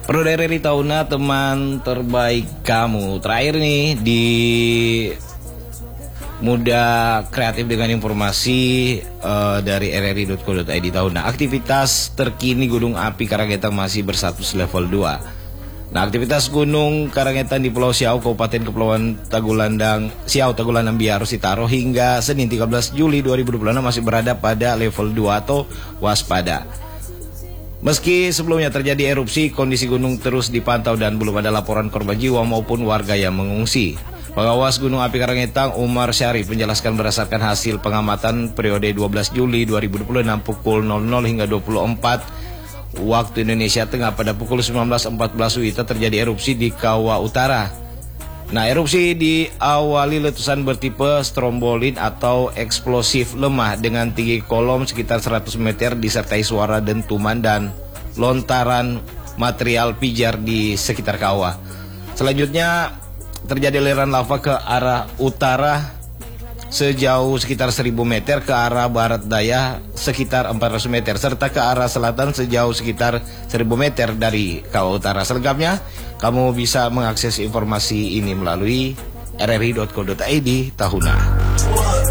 Pro dari Tahuna, teman terbaik kamu. Terakhir nih di Muda Kreatif dengan informasi dari rri.co.id Tahuna. Aktivitas terkini Gunung Api Karangetang masih berstatus level 2. Nah, aktivitas Gunung Karangetang di Pulau Siau, Kabupaten Kepulauan Tagulandang Biaro Sitaro hingga Senin 13 Juli 2026 masih berada pada level 2 atau waspada. Meski sebelumnya terjadi erupsi, kondisi gunung terus dipantau dan belum ada laporan korban jiwa maupun warga yang mengungsi. Pengawas Gunung Api Karangetang Umar Syarif menjelaskan berdasarkan hasil pengamatan periode 12 Juli 2026 pukul 00 hingga 24 waktu Indonesia Tengah pada pukul 19.14 WITA terjadi erupsi di Kawah Utara. Nah, erupsi diawali letusan bertipe strombolin atau eksplosif lemah dengan tinggi kolom sekitar 100 meter disertai suara dentuman dan lontaran material pijar di sekitar kawah. Selanjutnya terjadi aliran lava ke arah utara sejauh sekitar 1000 meter, ke arah barat daya sekitar 400 meter, serta ke arah selatan sejauh sekitar 1000 meter dari Kawah Utara. Selengkapnya, kamu bisa mengakses informasi ini melalui rri.co.id Tahuna.